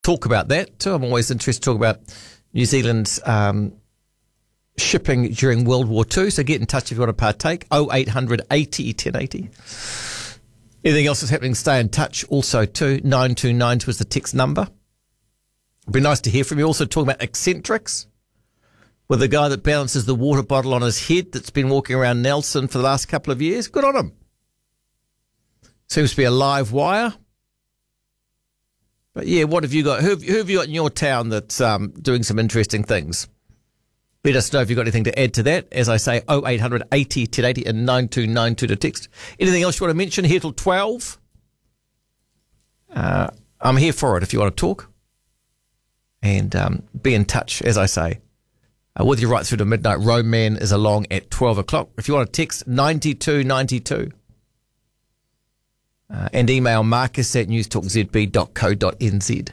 talk about that too. I'm always interested to talk about New Zealand's shipping during World War II. So get in touch if you want to partake. 0800 80 1080. Anything else that's happening, stay in touch also too. 9292 was the text number. It'd be nice to hear from you. Also talking about eccentrics with the guy that balances the water bottle on his head that's been walking around Nelson for the last couple of years. Good on him. Seems to be a live wire. But yeah, what have you got? Who have you got in your town that's doing some interesting things? Let us know if you've got anything to add to that. As I say, 0800 80 1080 and 9292 to text. Anything else you want to mention here till 12? I'm here for it if you want to talk. And be in touch, as I say. With you right through to midnight. Roman is along at 12 o'clock. If you want to text 9292. And email marcus@newstalkzb.co.nz.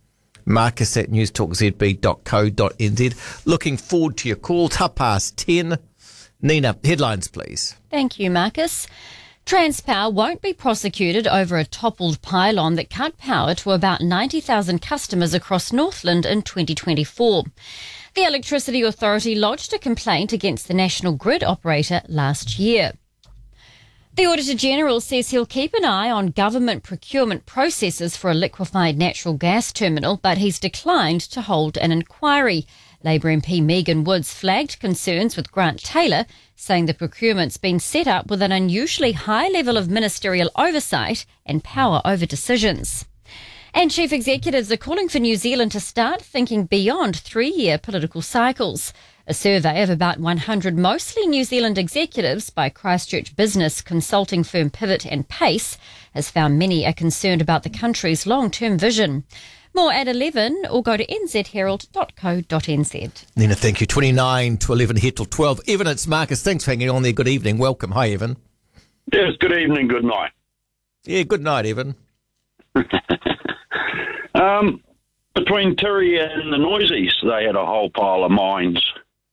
marcus@newstalkzb.co.nz. Looking forward to your calls. 10:30. Nina, headlines, please. Thank you, Marcus. Transpower won't be prosecuted over a toppled pylon that cut power to about 90,000 customers across Northland in 2024. The Electricity Authority lodged a complaint against the National Grid operator last year. The Auditor-General says he'll keep an eye on government procurement processes for a liquefied natural gas terminal, but he's declined to hold an inquiry. Labour MP Megan Woods flagged concerns with Grant Taylor, saying the procurement's been set up with an unusually high level of ministerial oversight and power over decisions. And chief executives are calling for New Zealand to start thinking beyond 3-year political cycles. A survey of about 100 mostly New Zealand executives by Christchurch business consulting firm Pivot and Pace has found many are concerned about the country's long-term vision. More at 11 or go to nzherald.co.nz. Nina, thank you. 29 to 11 here till 12. Evan, it's Marcus. Thanks for hanging on there. Good evening. Welcome. Hi, Evan. Yes, good evening, good night. Yeah, good night, Evan. Between Tiri and the Noisies, they had a whole pile of mines.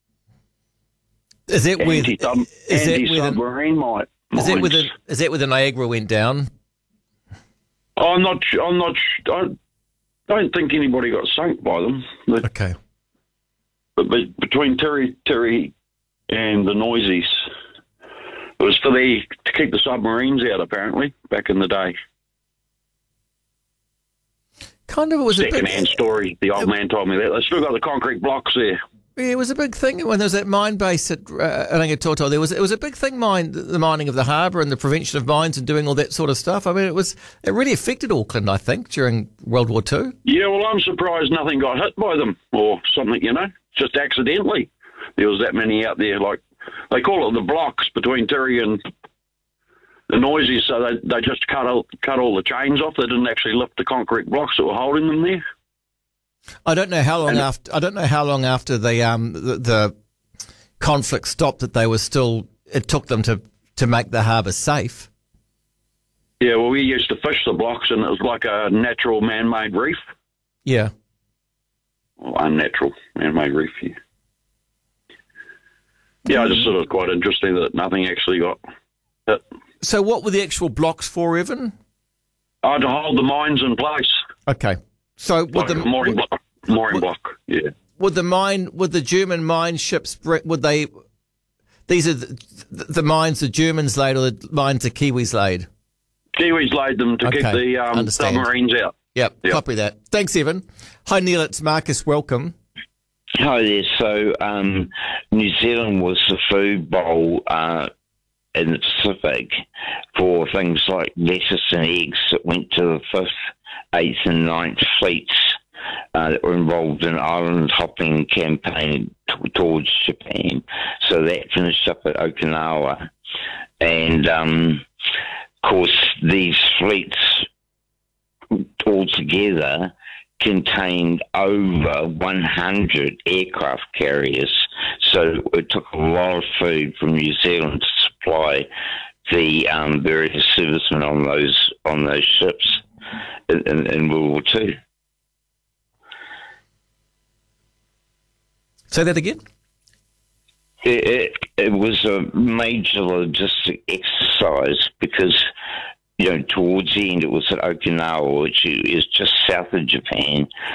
Is that where anti-submarine mines? Is that where the Niagara went down? I'm not sure. I don't think anybody got sunk by them. Okay. But between Tiri and the Noisies, it was to keep the submarines out, apparently, back in the day. Kind of, it was second-hand story. The old man told me that. They still got the concrete blocks there. Yeah, it was a big thing when there was that mine base at Rangitoto. It was a big thing, the mining of the harbour and the prevention of mines and doing all that sort of stuff. I mean, it really affected Auckland, I think, during World War II. Yeah, well, I'm surprised nothing got hit by them or something, just accidentally. There was that many out there, like, they call it the blocks between Tiri and the Noisies, so they just cut all the chains off. They didn't actually lift the concrete blocks that were holding them there. I don't know how long after the conflict stopped that they were still. It took them to make the harbour safe. Yeah, well, we used to fish the blocks, and it was like a natural man-made reef. Yeah. Well, unnatural man-made reef. Yeah, I just thought it was quite interesting that nothing actually got hit. So, what were the actual blocks for, Evan? To hold the mines in place. Okay. So like a mooring block, yeah. Would the German mine ships, these are the mines the Germans laid or the mines the Kiwis laid? Kiwis laid them to keep the submarines out. Yep, copy that. Thanks, Evan. Hi, Neil, it's Marcus, welcome. Hi there. So New Zealand was the food bowl in the Pacific for things like lettuce and eggs that went to the 5th, 8th and 9th fleets that were involved in island hopping campaign towards Japan. So that finished up at Okinawa. And, of course, these fleets altogether contained over 100 aircraft carriers. So it took a lot of food from New Zealand to supply the various servicemen on those ships in World War II. Say that again? It was a major logistic exercise because towards the end, it was at Okinawa, which is just south of Japan.